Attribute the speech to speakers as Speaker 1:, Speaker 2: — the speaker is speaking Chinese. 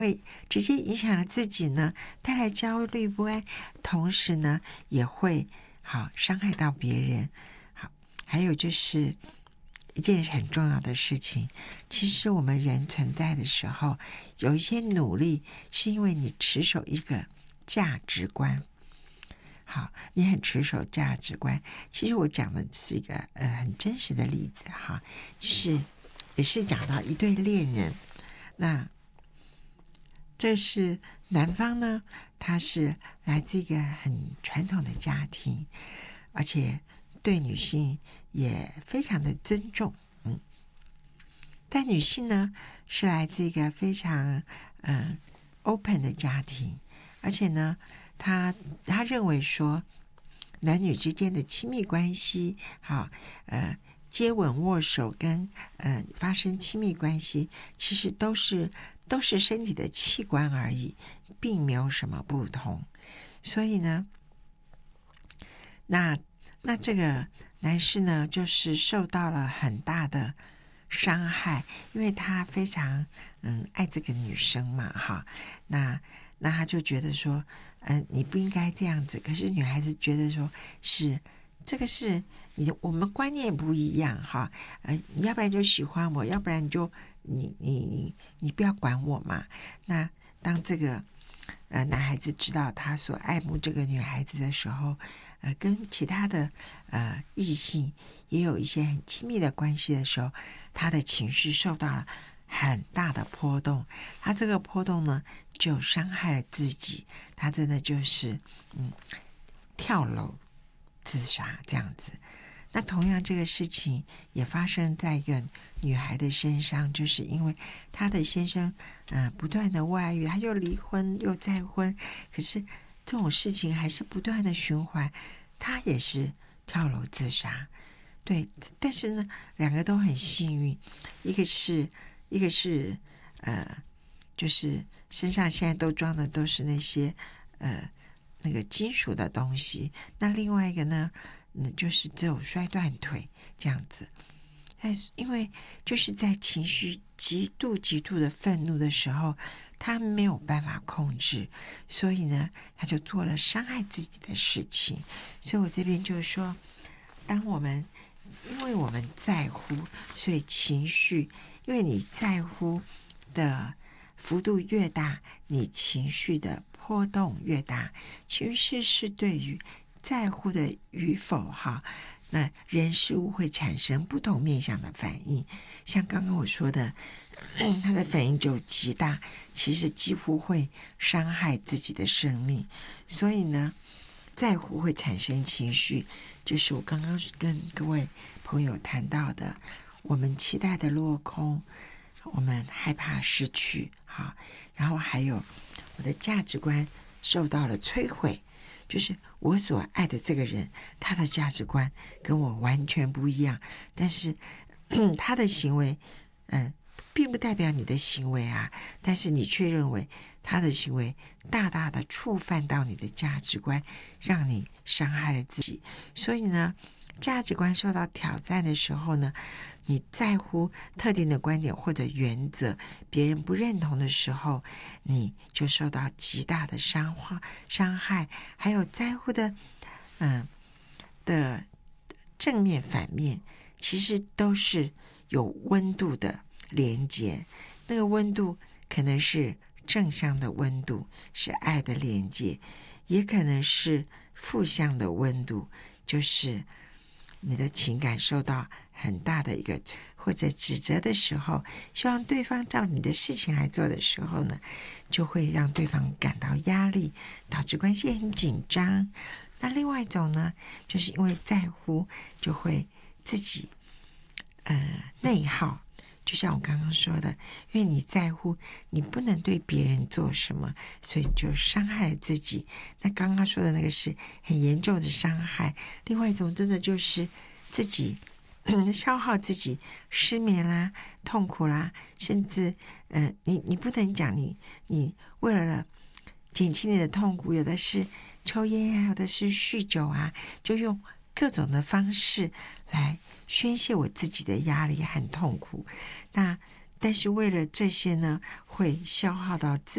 Speaker 1: 会直接影响了自己呢，带来焦虑不安，同时呢也会伤害到别人。还有就是一件很重要的事情，其实我们人存在的时候，有一些努力是因为你持守一个价值观。你很持守价值观。其实我讲的是一个很真实的例子就是也是讲到一对恋人，那这是男方呢，他是来自一个很传统的家庭，而且对女性也非常的尊重，但女性呢是来自一个非常open 的家庭，而且呢他认为说男女之间的亲密关系接吻握手跟发生亲密关系其实都是身体的器官而已，并没有什么不同。所以呢那这个男士呢就是受到了很大的伤害，因为他非常爱这个女生嘛那他就觉得说你不应该这样子，可是女孩子觉得说是这个是我们观念不一样你要不然就喜欢我，要不然你就你不要管我嘛。那当这个男孩子知道他所爱慕这个女孩子的时候，跟其他的异性也有一些很亲密的关系的时候，他的情绪受到了很大的波动，他这个波动呢就伤害了自己，他真的就是跳楼自杀这样子。那同样这个事情也发生在一个女孩的身上，就是因为她的先生不断的外遇，她又离婚又再婚，可是这种事情还是不断的循环，她也是跳楼自杀。对，但是呢两个都很幸运，一个是就是身上现在都装的都是那些那个金属的东西，那另外一个呢就是只有摔断腿这样子。因为就是在情绪极度的愤怒的时候，他没有办法控制，所以呢他就做了伤害自己的事情。所以我这边就是说，因为我们在乎，所以情绪，因为你在乎的幅度越大，你情绪的波动越大。情绪是对于在乎的与否那人事物会产生不同面向的反应。像刚刚我说的他的反应就极大，其实几乎会伤害自己的生命。所以呢在乎会产生情绪，就是我刚刚跟各位朋友谈到的，我们期待的落空，我们害怕失去然后还有我的价值观受到了摧毁，就是我所爱的这个人，他的价值观跟我完全不一样，但是他的行为并不代表你的行为但是你却认为他的行为大大的触犯到你的价值观，让你伤害了自己。所以呢价值观受到挑战的时候呢，你在乎特定的观点或者原则，别人不认同的时候，你就受到极大的伤害。还有在乎的正面反面，其实都是有温度的连接。那个温度可能是正向的温度，是爱的连接，也可能是负向的温度，就是你的情感受到很大的一个或者指责的时候，希望对方照你的事情来做的时候呢，就会让对方感到压力，导致关系很紧张。那另外一种呢，就是因为在乎，就会自己内耗。就像我刚刚说的，因为你在乎，你不能对别人做什么，所以你就伤害了自己。那刚刚说的那个是很严重的伤害，另外一种真的就是自己消耗自己，失眠啦，痛苦啦，甚至你不能讲你为了减轻你的痛苦，有的是抽烟有的是酗酒就用各种的方式来宣泄我自己的压力和痛苦。但是为了这些呢，会消耗到自